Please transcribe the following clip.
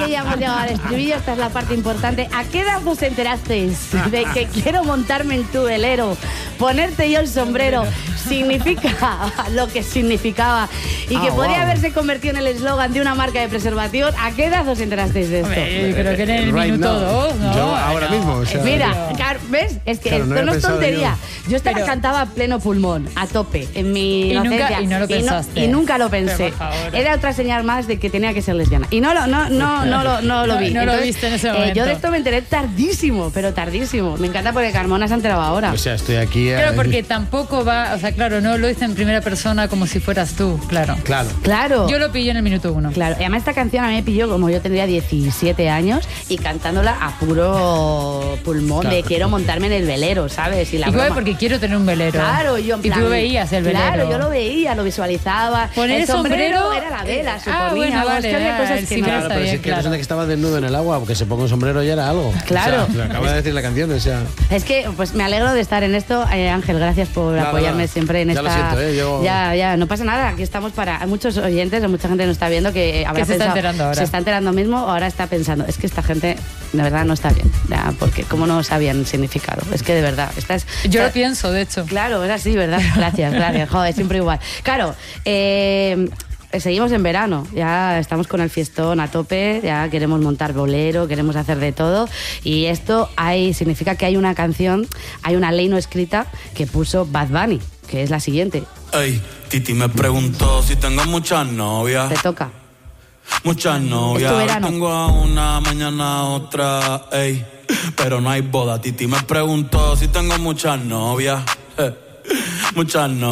que ya hemos llegado al estribillo, esta es la parte importante. ¿A qué edad os enterasteis de que quiero montarme en tu velero, ponerte yo el sombrero, significa lo que significaba y que podría haberse convertido en el eslogan de una marca de preservativos? ¿A qué edad os enterasteis de esto? Pero que en el minuto 2, ¿no? Yo ahora mismo, o sea, Mira, ¿ves? Es que esto no es tontería. Yo esta la cantaba a pleno pulmón, a tope, en mi inocencia. Y no lo pensaste. Y nunca lo pensé. Era otra señal más de que tenía que ser lesbiana. Y no lo vi. No lo viste en ese momento. Yo de esto me enteré tardísimo, pero tardísimo. Me encanta porque Carmona se ha enterado ahora. O sea, estoy aquí... Claro, porque tampoco va... O sea, claro, no lo dice en primera persona como si fueras tú, claro. Claro. Yo lo pillé en el minuto 1. Claro. Y además esta canción a mí me pilló como yo tendría 17 años y cantándola a puro pulmón de quiero montarme en el velero, ¿sabes? Y porque quiero tener un velero. Claro, yo en plan, y tú veías el velero. Claro, yo lo veía, lo visualizaba. Poner el sombrero era la vela, suponía. Bueno, vale, cosas que no. Claro, pero si es que la persona que estaba desnudo en el agua, porque se ponga un sombrero ya era algo. Claro. O sea, lo acaba de decir la canción, o sea... Es que pues me alegro de estar en esto. Ángel, gracias por apoyarme siempre en esta... Ya lo siento, Ya, no pasa nada. Aquí estamos para... Hay muchos oyentes, mucha gente nos está viendo que habrá se está enterando ahora. Se está enterando mismo, ahora está pensando, es que esta gente de verdad no está bien. Ya, porque cómo no sabían el significado. Es que de verdad, Yo lo pienso, de hecho. Claro, es así, ¿verdad? Gracias. Joder, siempre igual. Claro, seguimos en verano, ya estamos con el fiestón a tope, ya queremos montar bolero, queremos hacer de todo y esto significa que hay una canción, hay una ley no escrita que puso Bad Bunny, que es la siguiente. Ey, Titi me preguntó si tengo muchas novias. Te toca. Muchas novias. Es tu verano. Tengo a una, mañana a otra, ey. Pero no hay boda. Titi me preguntó si tengo muchas novias. Muchas novias.